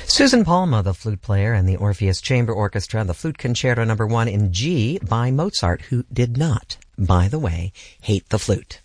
Susan Palma, the flute player, and the Orpheus Chamber Orchestra, the Flute Concerto No. 1 in G by Mozart, who did not, by the way, hate the flute.